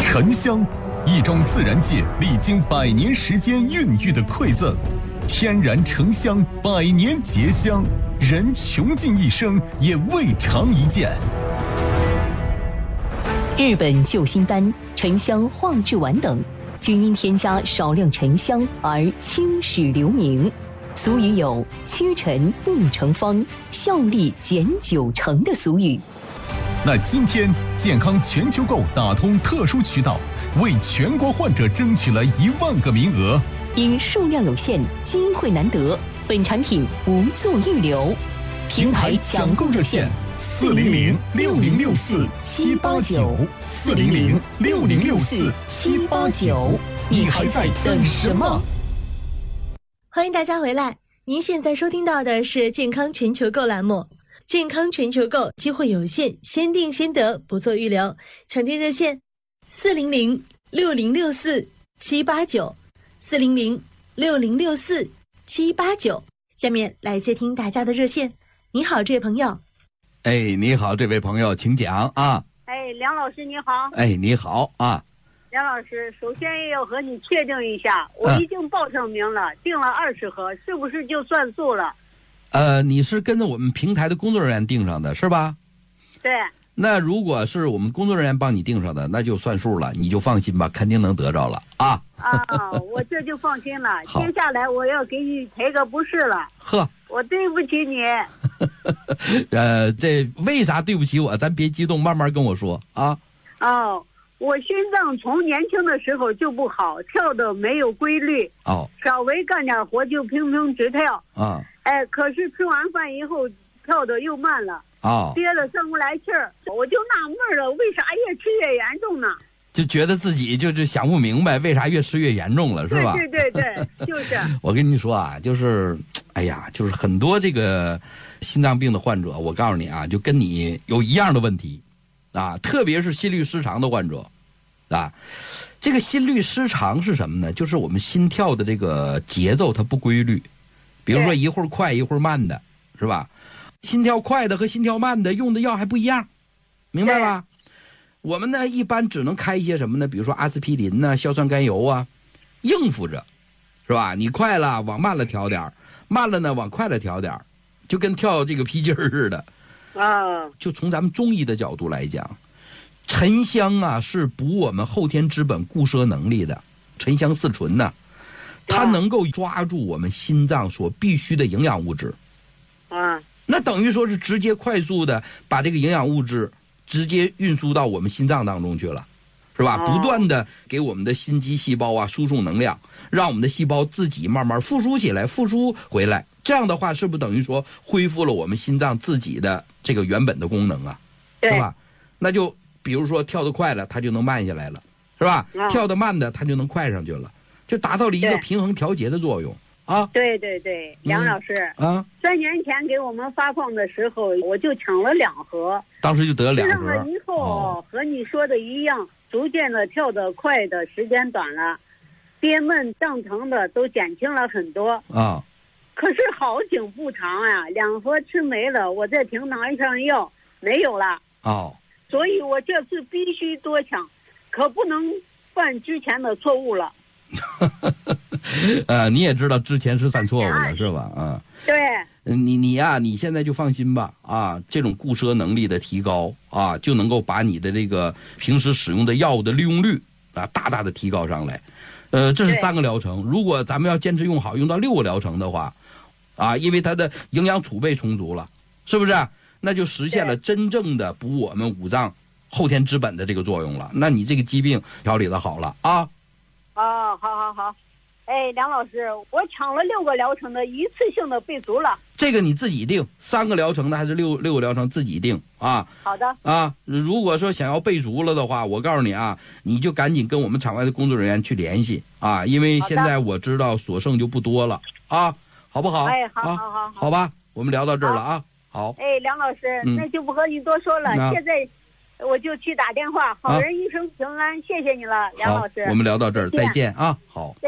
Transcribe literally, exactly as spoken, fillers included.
沉香，一种自然界历经百年时间孕育的馈赠，天然沉香，百年结香，人穷尽一生也未尝一见。 日本救心丹、沉香化制丸等，均因添加少量沉香而青史留名。俗语有“屈臣不成方，效力减九成”的俗语。 那今天健康全球购打通特殊渠道，为全国患者争取了一万个名额。 因数量有限，机会难得，本产品无做预留。 平台抢购热线：四零零六零六四七八九，四零零六零六四七八九。你还在等什么？ 欢迎大家回来，您现在收听到的是健康全球购栏目。健康全球购，机会有限，先定先得，不做预留。抢订热线：四零零六零六四七八九，四零零六零六四七八九。下面来接听大家的热线。你好，这位朋友。 哎，你好，这位朋友，请讲啊。 哎，梁老师你好。 哎，你好啊。 梁老师，首先要和你确定一下，我已经报上名了，订了二十盒，是不是就算数了？ 呃，你是跟着我们平台的工作人员订上的是吧？ 对。 那如果是我们工作人员帮你订上的，那就算数了，你就放心吧，肯定能得着了啊。 啊，我这就放心了。接下来我要给你赔个不是了。 呵， 我对不起你。 呃，这为啥对不起我？咱别激动，慢慢跟我说啊。 哦，我心脏从年轻的时候就不好，跳的没有规律。 哦。 稍微干点活就平平直跳。 啊。 哎，可是吃完饭以后跳的又慢了。 啊， 憋了上不来气儿，我就纳闷了，为啥越吃越严重呢？ 就觉得自己就是想不明白，为啥越吃越严重了，是吧？ 对对对对，就是。 我跟你说啊，就是，哎呀，就是很多这个心脏病的患者，我告诉你啊，就跟你有一样的问题，啊，特别是心律失常的患者，啊，这个心律失常是什么呢？就是我们心跳的这个节奏它不规律，比如说一会儿快一会儿慢的，是吧？心跳快的和心跳慢的用的药还不一样，明白吧？我们呢一般只能开一些什么呢？比如说阿司匹林呢、硝酸甘油啊，应付着，是吧？你快了往慢了调点，慢了呢往快了调点，就跟跳这个皮筋儿似的。 啊， 就从咱们中医的角度来讲，沉香啊是补我们后天之本固摄能力的，沉香四醇呢，它能够抓住我们心脏所必需的营养物质。 啊。 那等于说是直接快速的把这个营养物质直接运输到我们心脏当中去了，是吧？不断的给我们的心肌细胞啊输送能量，让我们的细胞自己慢慢复苏起来，复苏回来。这样的话，是不是等于说恢复了我们心脏自己的这个原本的功能啊？是吧？那就比如说跳得快了，它就能慢下来了，是吧？跳得慢的，它就能快上去了，就达到了一个平衡调节的作用。啊， 对对对，梁老师， 嗯、啊， 三年前给我们发放的时候，我就抢了两盒， 当时就得了两盒。 吃上了以后、哦，和你说的一样，逐渐的跳得快的时间短了，憋闷胀疼的都减轻了很多啊。 可是好景不长呀、啊，两盒吃没了，我在平台上要没有了。 哦， 所以我这次必须多抢，可不能犯之前的错误了。 呃，你也知道之前是犯错误了，是吧？啊， 对， 你你呀、啊，你现在就放心吧，啊，这种固摄能力的提高啊，就能够把你的这个平时使用的药物的利用率啊，大大的提高上来。呃，这是三个疗程，如果咱们要坚持用好，用到六个疗程的话，啊，因为它的营养储备充足了，是不是？那就实现了真正的补我们五脏后天之本的这个作用了。那你这个疾病调理的好了啊。 哦，好好好，哎，梁老师，我抢了六个疗程的一次性的备足了。 这个你自己定，三个疗程的还是六六个疗程自己定啊。 好的。啊， 如果说想要备足了的话，我告诉你啊，你就赶紧跟我们场外的工作人员去联系啊，因为现在我知道所剩就不多了啊，好不好？ 哎，好好好好， 好吧，我们聊到这儿了啊。好。 哎，梁老师， 嗯、 那就不和你多说了， 嗯、 现在。我就去打电话，好人一生平安，啊、谢谢你了，梁老师。 我们聊到这儿，再见啊，好。